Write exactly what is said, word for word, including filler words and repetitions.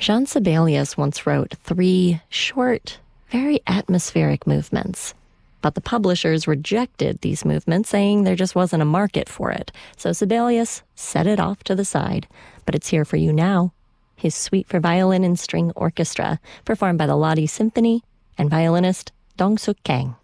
Jean Sibelius once wrote three short, very atmospheric movements. But the publishers rejected these movements, saying there just wasn't a market for it. So Sibelius set it off to the side. But it's here for you now. His Suite for Violin and String Orchestra, performed by the Lodi Symphony and violinist Dong Suk Kang.